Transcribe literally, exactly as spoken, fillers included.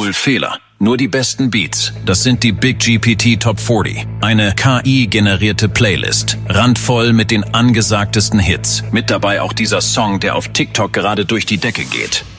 Null Fehler. Nur die besten Beats. Das sind die Big G P T Top vierzig. Eine K I-generierte Playlist. Randvoll mit den angesagtesten Hits. Mit dabei auch dieser Song, der auf TikTok gerade durch die Decke geht.